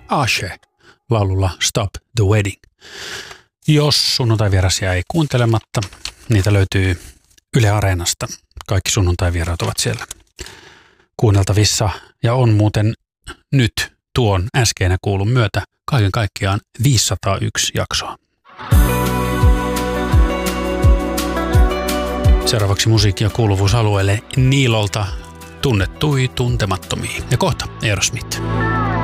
Ashe laululla Stop the Wedding. Jos sunnuntai-vieras jäi kuuntelematta, niitä löytyy Yle Areenasta. Kaikki sunnuntai-vieraat ovat siellä kuunneltavissa ja on muuten nyt tuon äskeinä kuulun myötä kaiken kaikkiaan 501 jaksoa. Seuraavaksi musiikkia kuuluvuusalueelle Niilolta tunnettui tuntemattomia. Ja kohta Aerosmith.